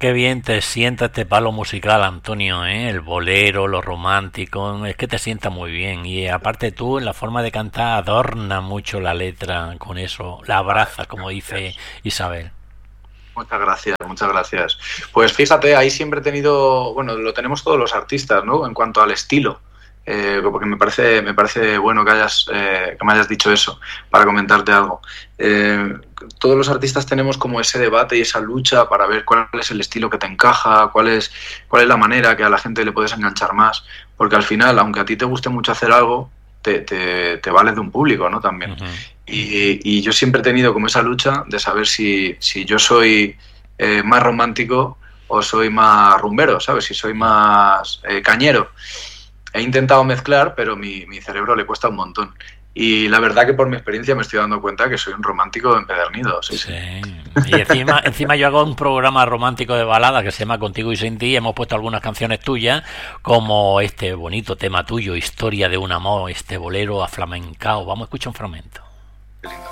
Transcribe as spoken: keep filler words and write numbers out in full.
qué bien te sienta este palo musical, Antonio, ¿eh? El bolero, lo romántico, es que te sienta muy bien. Y aparte tú, en la forma de cantar, adorna mucho la letra con eso, la abraza, como dice Isabel. Muchas gracias, muchas gracias. Pues fíjate, ahí siempre he tenido, bueno, lo tenemos todos los artistas, ¿no? En cuanto al estilo, eh, porque me parece, me parece bueno que hayas, eh, que me hayas dicho eso para comentarte algo. Eh, todos los artistas tenemos como ese debate y esa lucha para ver cuál es el estilo que te encaja, cuál es, cuál es la manera que a la gente le puedes enganchar más, porque al final, aunque a ti te guste mucho hacer algo, te, te, te vales de un público, ¿no? También. Uh-huh. Y, y yo siempre he tenido como esa lucha de saber si, si yo soy eh, más romántico o soy más rumbero, ¿sabes? Si soy más eh, cañero. He intentado mezclar, pero mi, mi cerebro le cuesta un montón. Y la verdad que por mi experiencia me estoy dando cuenta que soy un romántico empedernido. Sí, sí. sí. Y encima, encima yo hago un programa romántico de balada que se llama Contigo y Sin Ti. Hemos puesto algunas canciones tuyas, como este bonito tema tuyo, Historia de un amor, este bolero aflamencao. Vamos a escuchar un fragmento. Qué lindo.